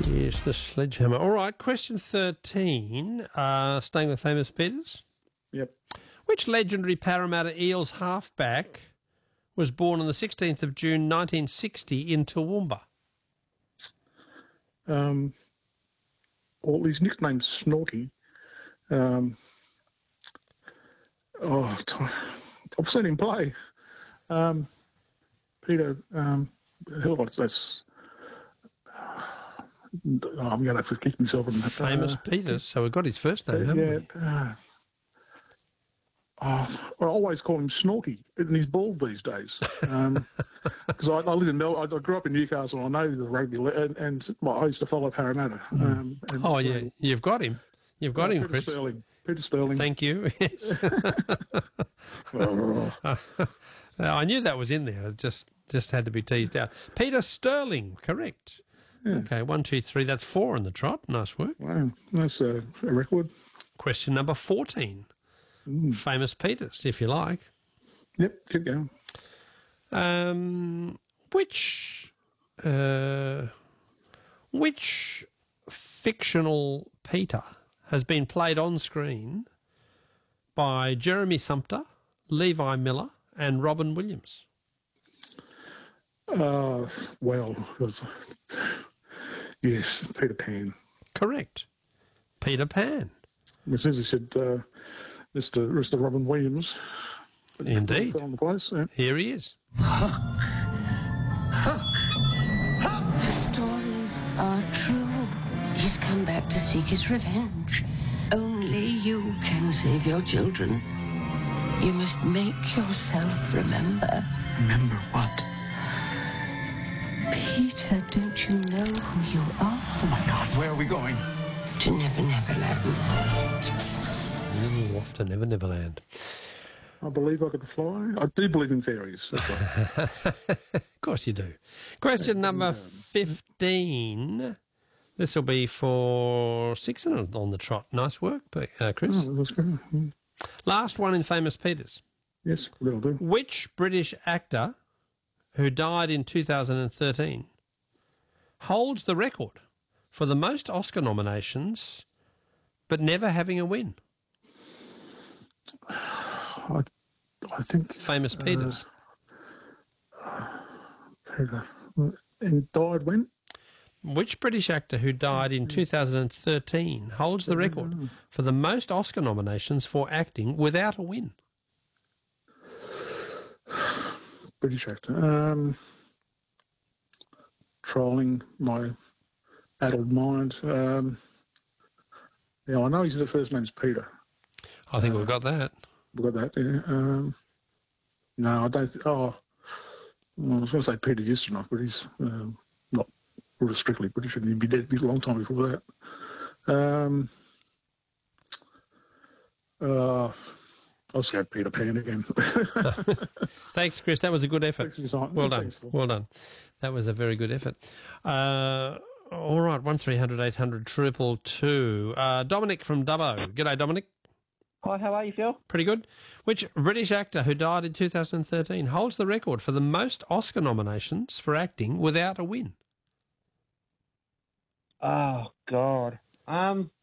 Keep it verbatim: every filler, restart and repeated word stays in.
Yes, the sledgehammer. All right, question thirteen, uh, staying with famous Peters. Yep. Which legendary Parramatta Eels halfback was born on the sixteenth of June nineteen sixty in Toowoomba? Um, well, his nickname's Snorky. Um, oh, t- I've seen him play. Um, Peter, um, hell, that's... Oh, I'm going to have to kick myself in that. Famous Uh, Peters, so we've got his first name, uh, haven't yeah, we? uh, oh, I always call him Snorky, and he's bald these days. Because um, I, I live in Mel. I, I grew up in Newcastle. I know the rugby, le- and, and well, I used to follow Parramatta. Um, and, Oh, yeah, you've got him. You've got uh, him, Peter Chris. Sterling. Peter Sterling. Thank you. Yes. Oh. I knew that was in there. It just, just had to be teased out. Peter Sterling, correct. Yeah. Okay, one, two, three. That's four in the trot. Nice work. Wow, that's a, a record. Question number fourteen. Mm. Famous Peters, if you like. Yep, keep going. Um, which, uh, which fictional Peter has been played on screen by Jeremy Sumpter, Levi Miller, and Robin Williams? Uh, well, it was, yes, Peter Pan. Correct. Peter Pan. As soon as he said uh, Mister Mister Robin Williams. Indeed. Fell on the place. Yeah. Here he is. The stories are true. He's come back to seek his revenge. Only you can save your children. You must make yourself remember. Remember what? Peter, don't you know who you are? Oh my God, where are we going? To Never Never Land. Ooh, off to Never Never Land. I believe I could fly. I do believe in fairies. That's right. Of course you do. Question number fifteen. This will be for six on the trot. Nice work, uh, Chris. Oh, that's good. Mm. Last one in Famous Peters. Yes, that'll do. Which British actor who died in two thousand thirteen holds the record for the most Oscar nominations but never having a win? I, I think... Famous Peters. Uh, Peter. And died when? Which British actor who died in two thousand thirteen holds the record for the most Oscar nominations for acting without a win? British actor. Um, trolling my addled mind. Um, yeah, I know his first name's Peter. I think uh, we've got that. We've got that, yeah. Um, no, I don't... Th- oh, well, I was going to say Peter Ustinov, but he's um, not strictly British, and he'd be dead a long time before that. Um, uh, I'll just go Peter Pan again. Thanks, Chris. That was a good effort. Thanks for your time. Well done. Thanks, well done. That was a very good effort. Uh, all right, one three hundred eight hundred triple two. Uh, Dominic from Dubbo. G'day, Dominic. Hi, how are you, Phil? Pretty good. Which British actor who died in two thousand thirteen holds the record for the most Oscar nominations for acting without a win? Oh, God. Um,